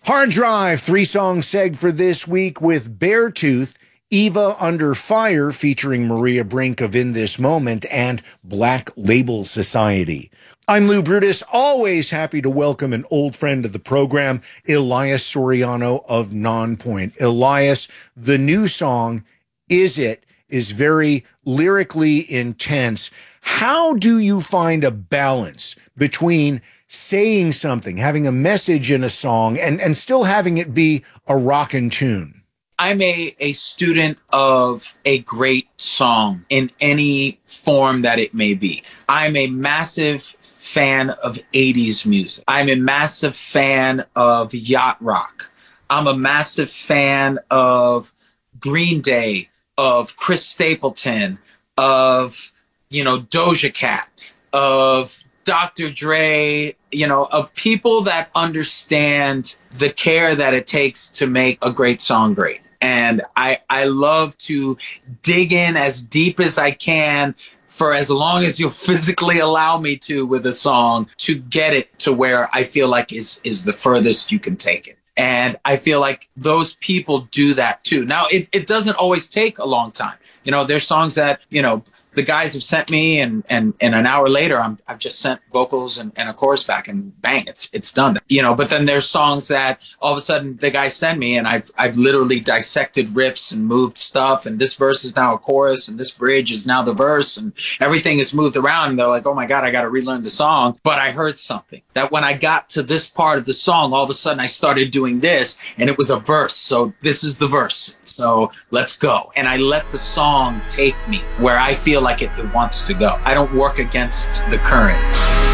Hard Drive, 3-song seg for this week with Beartooth, Eva Under Fire featuring Maria Brink of In This Moment, and Black Label Society. I'm Lou Brutus, always happy to welcome an old friend of the program, Elias Soriano of Nonpoint. Elias, the new song, Is It, is very lyrically intense. How do you find a balance between saying something, having a message in a song, and still having it be a rockin' tune? I'm a student of a great song in any form that it may be. I'm a massive fan of 80s music. I'm a massive fan of yacht rock. I'm a massive fan of Green Day, of Chris Stapleton, of, Doja Cat, of Dr. Dre, of people that understand the care that it takes to make a great song great. And I love to dig in as deep as I can for as long as you'll physically allow me to with a song to get it to where I feel like is the furthest you can take it. And I feel like those people do that too. Now, it doesn't always take a long time. There's songs that, the guys have sent me and an hour later, I've just sent vocals and a chorus back and bang, it's done. But then there's songs that all of a sudden the guys send me and I've literally dissected riffs and moved stuff. And this verse is now a chorus and this bridge is now the verse and everything is moved around. And they're like, oh my God, I got to relearn the song. But I heard something that when I got to this part of the song, all of a sudden I started doing this and it was a verse. So this is the verse. So let's go. And I let the song take me where I feel like it wants to go. I don't work against the current.